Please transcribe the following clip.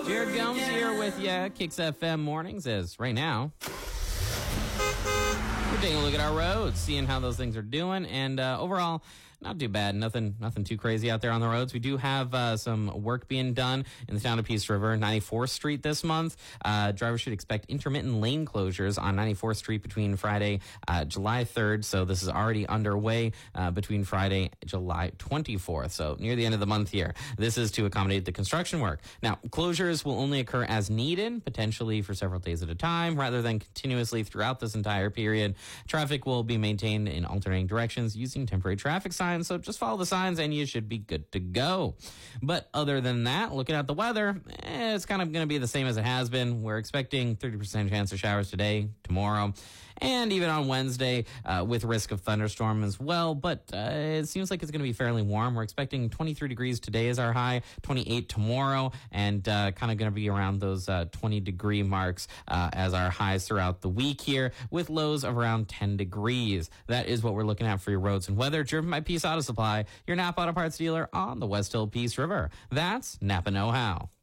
Jared Gomes here with you, Kicks FM Mornings, as right now we're taking a look at our roads, seeing how those things are doing, and overall, not too bad. Nothing too crazy out there on the roads. We do have some work being done in the town of Peace River, 94th Street this month. Drivers should expect intermittent lane closures on 94th Street between Friday, July 3rd. So this is already underway between Friday, July 24th. So near the end of the month here. This is to accommodate the construction work. Now, closures will only occur as needed, potentially for several days at a time, rather than continuously throughout this entire period. Traffic will be maintained in alternating directions using temporary traffic signs. So just follow the signs and you should be good to go. But other than that, looking at the weather, it's kind of going to be the same as it has been. We're expecting 30% chance of showers today, tomorrow, and even on Wednesday with risk of thunderstorm as well. But it seems like it's going to be fairly warm. We're expecting 23 degrees today as our high, 28 tomorrow, and kind of going to be around those 20-degree marks as our highs throughout the week here, with lows of around 10 degrees. That is what we're looking at for your roads and weather, driven by Peace Auto Supply, your Napa Auto Parts dealer on the West Hill Peace River. That's Napa Know How.